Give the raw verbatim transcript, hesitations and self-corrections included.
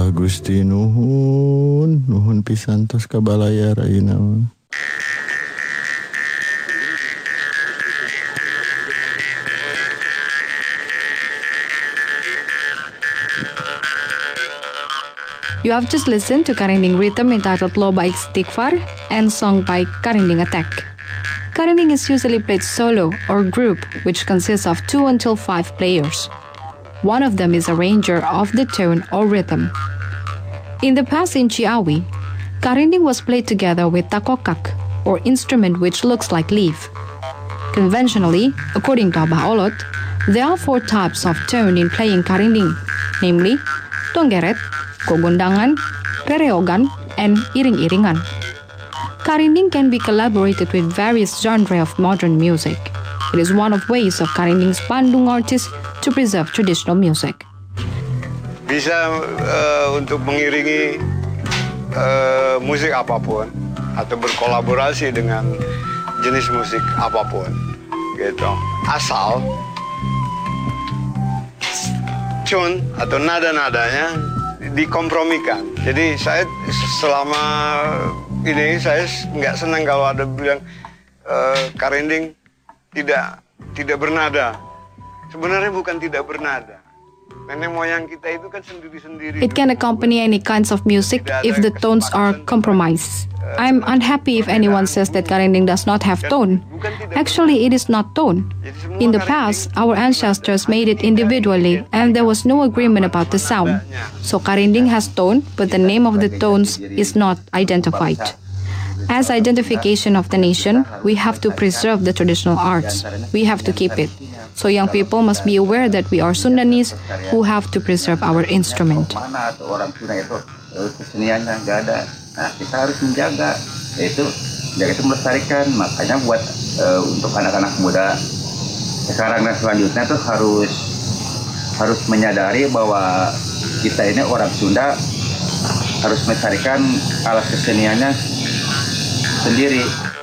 Wah Gusti nuhun, nuhun pisan tos kabalayar ayeuna mah. You have just listened to Karinding rhythm entitled Loba Istighfar and sung by Karinding Attack. Karinding is usually played solo or group, which consists of two until five players. One of them is arranger of the tone or rhythm. In the past in Ciawi, Karinding was played together with takokak, or instrument which looks like leaf. Conventionally, according to Abah Olot, there are four types of tone in playing Karinding, namely Tonggeret, Gogondangan, Rereogan, and Iring-iringan. Karinding can be collaborated with various genres of modern music. It is one of ways of Karinding's Bandung artists to preserve traditional music. Bisa uh, untuk mengiringi uh, musik apapun atau berkolaborasi dengan jenis musik apapun, gitu. Asal tune atau nada-nadanya dikompromikan. Jadi saya selama ini saya nggak senang kalau ada bilang uh, Karinding tidak tidak bernada. Sebenarnya bukan tidak bernada. Nenek moyang kita itu kan sendiri-sendiri. It can accompany any kinds of music if the tones are compromised. I'm unhappy if anyone says that Karinding does not have tone. Actually, it is not tone. In the past, our ancestors made it individually and there was no agreement about the sound. So Karinding has tone, but the name of the tones is not identified. As identification of the nation, we have to preserve the traditional arts. We have to keep it. So young people must be aware that we are Sundanese who have to preserve our instrument. Orang Sunda itu keseniannya nggak ada. Nah kita harus menjaga, yaitu menjaga itu melestarikan. Makanya buat uh, untuk anak-anak muda sekarang dan selanjutnya tuh harus harus menyadari bahwa kita ini orang Sunda harus melestarikan alat keseniannya sendiri.